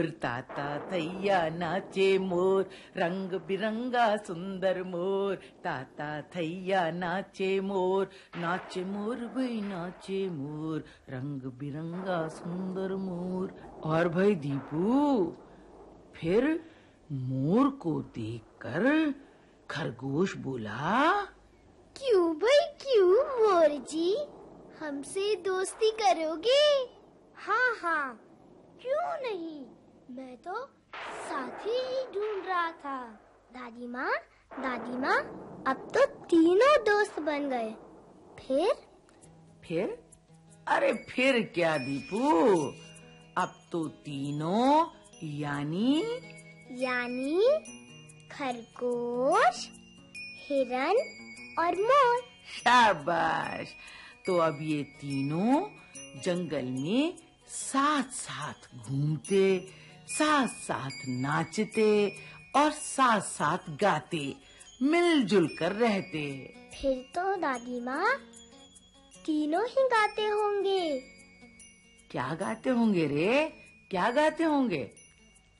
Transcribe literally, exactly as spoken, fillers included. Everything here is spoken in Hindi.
मोर, ताता थैया नाचे मोर, रंग बिरंगा सुंदर मोर, ताता थैया नाचे मोर, नाचे मोर भाई नाचे मोर, रंग बिरंगा सुंदर मोर। और भाई दीपू, फिर मोर को देखकर खरगोश बोला, क्यों भाई क्यों मोर जी, हमसे दोस्ती करोगे? हाँ हाँ, क्यों नहीं, मैं तो साथी ही ढूंढ रहा था। दादी माँ, दादी माँ, अब तो तीनों दोस्त बन गए। फिर फिर अरे फिर क्या दीपू, अब तो तीनों यानी यानी खरगोश, हिरन और मोर। शाबाश। तो अब ये तीनों जंगल में साथ साथ घूमते, साथ साथ नाचते और साथ साथ गाते, मिलजुल कर रहते। फिर तो दादी माँ तीनों ही गाते होंगे। क्या गाते होंगे रे, क्या गाते होंगे?